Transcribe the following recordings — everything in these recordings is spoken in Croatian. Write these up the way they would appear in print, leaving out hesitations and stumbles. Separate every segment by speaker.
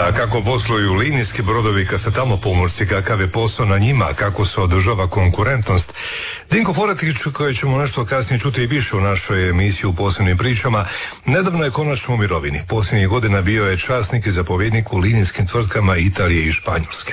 Speaker 1: A kako posluju linijski brodovi kad se tamo pomorci, kakav je posao na njima, kako se održava konkurentnost? Dinko Foretić, koji ćemo nešto kasnije čuti i više u našoj emisiji u posebnim pričama, nedavno je konačno u mirovini. Posljednjih godina bio je časnik i zapovjednik u linijskim tvrtkama Italije i Španjolske.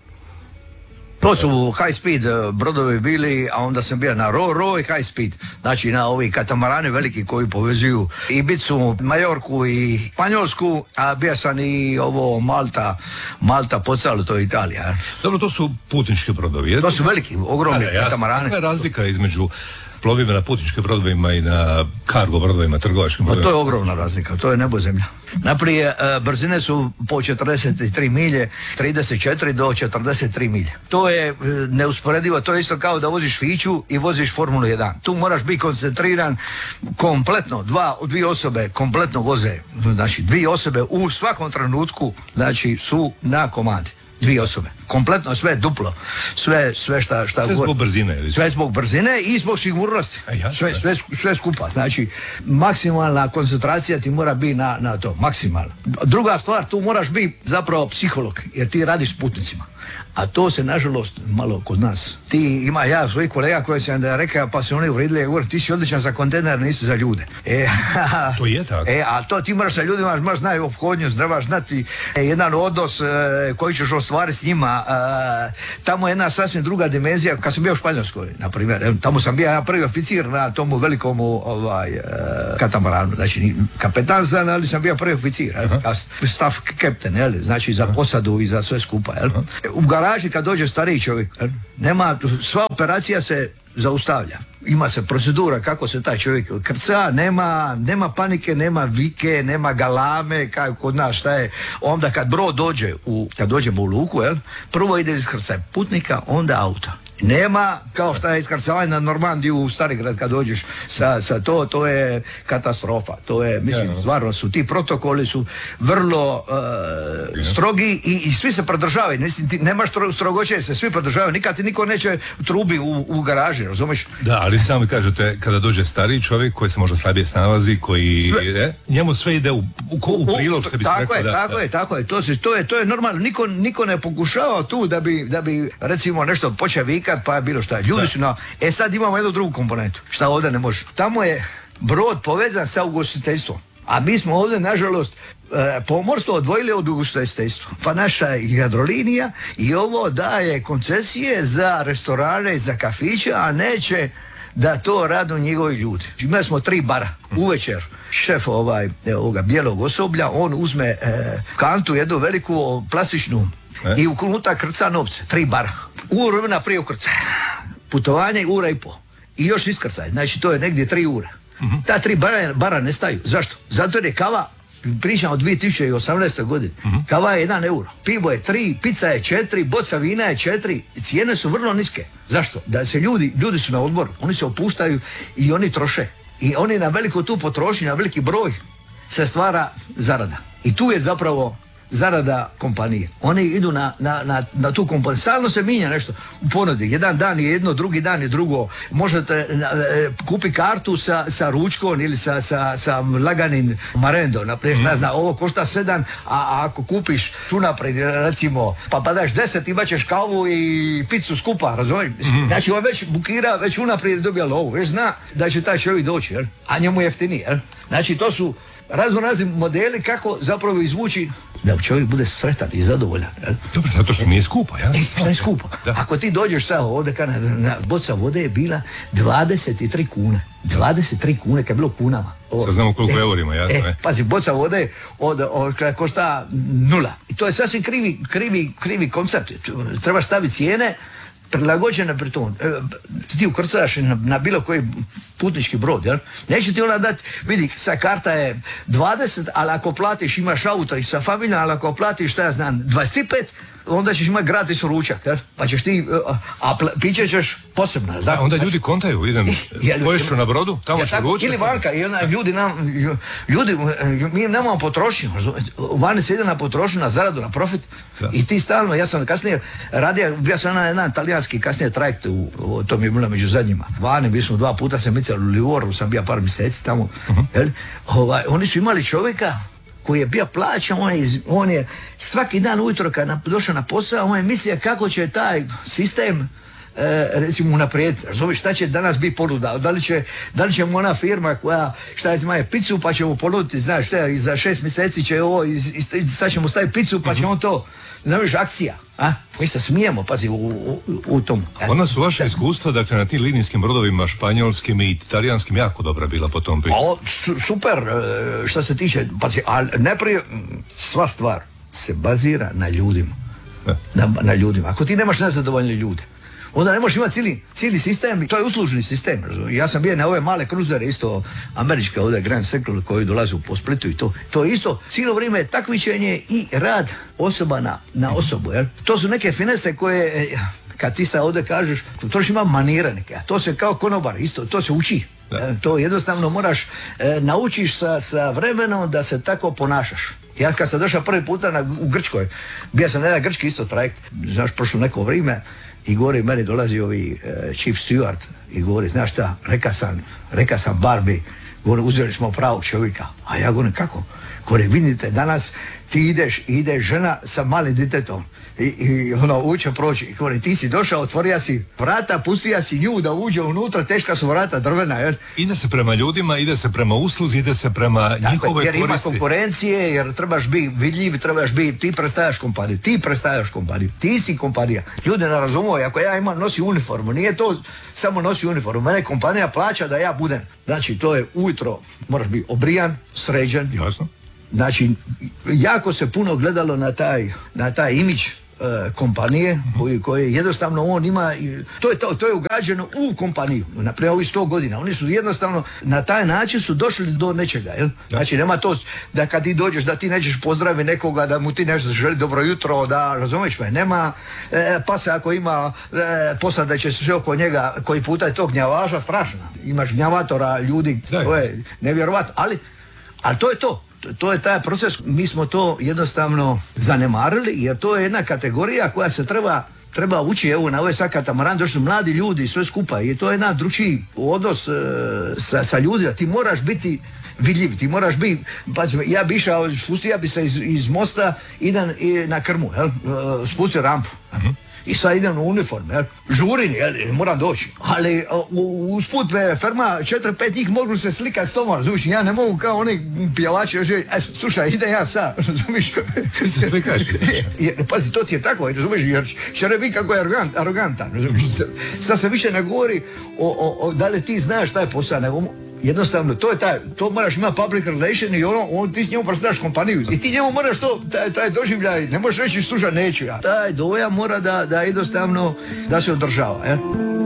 Speaker 2: To su high speed brodovi bili, a onda sam bio na ro i high speed. Znači na ovi katamarani veliki koji povezuju Ibicu, Majorku i Španjolsku, a bio sam i ovo Malta, Pozzallo, to je Italija.
Speaker 1: Dobro, to su putnički brodovi.
Speaker 2: To su veliki, ogromni katamarani.
Speaker 1: Kakva je razlika između plovima na putničkim brodovima i na kargo brodovima, trgovačkim brodovima?
Speaker 2: To je ogromna razlika, to je nebo zemlja. Naprije brzine su po 43 milje, 34 do 43 milje. To je neusporedivo, to je isto kao da voziš Fiću i voziš Formulu 1. Tu moraš biti koncentriran kompletno, dvije osobe kompletno voze, znači dvije osobe u svakom trenutku, znači su na komandi. Dvije osobe. Kompletno sve duplo. Sve šta
Speaker 1: sve zbog brzine. Ili?
Speaker 2: Sve zbog brzine i zbog sigurnosti. Sve skupa. Znači, maksimalna koncentracija ti mora biti na to. Maksimalna. Druga stvar, tu moraš biti zapravo psiholog, jer ti radiš s putnicima. A to se, nažalost, malo kod nas. Ja svojih kolega koji sam rekao, pa se oni uvredili, govori, ti si odličan za kontejner, nisi za ljude.
Speaker 1: To je tako.
Speaker 2: A to ti moraš sa ljudima, moraš znati ophodnju, trebaš znati jedan odnos koji ćeš ostvariti s njima. Tamo je jedna sasvim druga dimenzija. Kad sam bio u Španjolskoj, na primjer, tamo sam bio prvi oficir na tomu velikom katamaranu. Znači, kapetan sam, ali sam bio prvi oficir. Staff captain, znači za posadu i za sve skupa. U garaži kad dođe stariji čovjek, sva operacija se zaustavlja. Ima se procedura kako se taj čovjek krca, nema panike, nema vike, nema galame, kao kod nas šta je. Onda kad brod dođe, kad dođemo u luku, prvo ide iskrcaj putnika, onda auta. Nema kao šta je iskrcavanje na Normandiju u Starigrad kad dođeš sa to je katastrofa. To je, mislim, stvarno su ti protokoli su vrlo strogi i svi se pridržavaju. Nemaš strogoće, se svi pridržavaju. Nikad ti niko neće trubi u garaži, razumiješ?
Speaker 1: Da, ali sami kažete, kada dođe stariji čovjek koji se možda slabije snalazi, koji njemu sve ide u prilog, što bi se rekao.
Speaker 2: Tako je. To je normalno. Niko ne pokušava tu da bi recimo nešto počeo vikat, pa je bilo šta. Ljudi su sad imamo jednu drugu komponentu. Šta ovdje ne može. Tamo je brod povezan sa ugostiteljstvom. A mi smo ovdje, nažalost, pomorstvo odvojili od ugostiteljstva. Pa naša Jadrolinija i ovo daje koncesije za restorane i za kafiće, a neće da to radu njegovi ljudi. Imali smo 3 bara. Uvečer šef ovoga bijelog osoblja, on uzme kantu, jednu veliku plastičnu i unutra krca novce. 3 bara. Vremena prije ukrcaja. Putovanje 1,5 ura. I još iskrcaj. Znači to je negdje 3 ure. Ta 3 bara nestaju. Zašto? Zato jer je kava, pričam o 2018. godini, kava je 1 euro. Pivo je 3, pizza je 4, boca vina je 4. Cijene su vrlo niske. Zašto? Da se ljudi su na odboru. Oni se opuštaju i oni troše. I oni na veliku tu potrošnju, na veliki broj se stvara zarada. I tu je zapravo zarada kompanije. Oni idu na tu kompaniju. Stalno se mijenja nešto u ponudi. Jedan dan je jedno, drugi dan je drugo. Možete kupi kartu sa ručkom ili sa laganim marendo. Naprijed, ne znam, ovo košta 7, a ako kupiš unaprijed, recimo, pa daš 10, imat ćeš kavu i picu skupa, razumiješ? Znači, on već bukira, već unaprijed dobija lovu. Već zna da će taj čovjek doći, a njemu jeftinije. Znači, to su razni modeli kako zapravo izvući da čovjek bude sretan i zadovoljan.
Speaker 1: Dobro, zato što nije skupo, ja?
Speaker 2: Što je skupo. Da. Ako ti dođeš sad ovdje, boca vode je bila 23 kune. 23 kune, kad je bilo kunama.
Speaker 1: Sad znamo koliko eurima, jasno.
Speaker 2: Pazi, boca vode košta 0. I to je sasvim krivi koncept. Treba staviti cijene prilagođene pri tom. Ti ukrcaš na bilo koji putnički brod, jel? Neće ti ona dati, vidi, sa karta je 20, ali ako platiš, imaš auto i sa familijom, ali ako platiš, šta ja znam, 25, onda ćeš imati gratis ručak, jel? Pa ćeš ti, piće ćeš posebno.
Speaker 1: Da, onda ljudi kontaju, poješću na brodu, tamo ću ručak.
Speaker 2: Ili vanka, mi nemamo potrošnju, vani se ide na potrošnju, na zaradu, na profit. Da. I ti stalno, ja sam kasnije radio, bio sam na jedan talijanski kasnije trajekt, to mi je bilo među zadnjima. Vani, mi smo 2 puta se micali u Livoru, sam bio par mjeseci tamo. Oni su imali čovjeka koji je bio plaćan, on je svaki dan ujutro kad došao na posao, on je mislio kako će taj sistem recimo unaprijediti. Razumiješ, šta će danas biti ponuda? Da li će mu ona firma koja ima picu pa će mu ponuditi, znaš šta, i za 6 mjeseci će ovo, sad će mu staviti picu pa će on to, znaš, akcija. Mi se smijemo, pazi, u tom.
Speaker 1: Ona su vaše iskustva, dakle, na tim linijskim brodovima španjolskim i italijanskim jako dobra bila po tom pitanju.
Speaker 2: Super, što se tiče, pazi, ali najprije sva stvar se bazira na ljudima. Na ljudima. Ako ti nemaš nezadovoljne ljude, onda ne možeš imati cijeli sistem, to je uslužni sistem. Ja sam bio na ove male kruzere, isto američke, ovdje Grand Circle koji dolaze po Splitu i to je isto, cijelo vrijeme je takmičenje i rad osoba na osobu. Jel? To su neke finese koje, kad ti sad ovdje kažeš, to ima manire neke, a to se kao konobar, isto, to se uči. To jednostavno moraš, naučiš sa vremenom da se tako ponašaš. Ja kad sam došao prvi puta u Grčkoj, bio sam na jedan grčki isto trajekt, znaš, prošlo neko vrijeme, i govori, meni dolazi ovi chief steward i govori, znaš šta, reka sam Barbie, govori, uzeli smo pravog čovjeka. A ja govorim, kako? Govori, vidite, danas ti ide žena sa malim ditetom i ono uče proći. Govori, ti si došao, otvorio si vrata, pustio si nju da uđe unutra, teška su vrata drvena, jer...
Speaker 1: Ide se prema ljudima, ide se prema usluzi, ide se prema njihovoj koristi.
Speaker 2: Jer ima konkurencije, jer trebaš biti vidljiv, ti predstavljaš kompaniju, ti si kompanija. Ljudi ne razumiju, ako ja nosi uniformu, nije to samo nosi uniformu, mene kompanija plaća da ja budem. Znači, to je ujutro, moraš biti obrijan, sređen.
Speaker 1: Jasno.
Speaker 2: Znači, jako se puno gledalo na taj imidž kompanije koje jednostavno on ima, to je ugrađeno u kompaniju, naprijed ovih 100 godina. Oni su jednostavno na taj način su došli do nečega. Jel? Znači nema to da kad ti dođeš da ti nećeš pozdraviti nekoga, da mu ti nešto želi dobro jutro, da razumiješ me, nema pa se ako ima posada će se sve oko njega koji puta je to gnjavaža strašna. Imaš gnjavatora ljudi, to je nevjerovatno, ali to je to. To je taj proces, mi smo to jednostavno zanemarili jer to je jedna kategorija koja se treba ući, evo na ovaj sad katamaran došli su mladi ljudi sve skupa i to je jedan drugačiji odnos sa ljudima, ti moraš biti vidljiv, ti moraš biti, ja bi išao, spustio bi se iz mosta, idem na krmu, spustio rampu. I sad idem u uniform, žurim, moram doći. Ali usput me ferma 4-5 njih mogu se slikati s toma, razumiješ, ja ne mogu kao oni pjevači, slušaj, idem ja sad, razumiješ.
Speaker 1: Ti se slikaš.
Speaker 2: Pazi, to ti je tako, razumiješ, jer će reći kako je arogantan, razumiješ. Sad se više ne govori da li ti znaš taj posao, nego jednostavno, to moraš imati public relation i ti s njemu predstavljaš kompaniju. I ti njemu moraš taj doživljaj, ne možeš reći slušaj, neću ja. Taj dojam mora da jednostavno da se održava.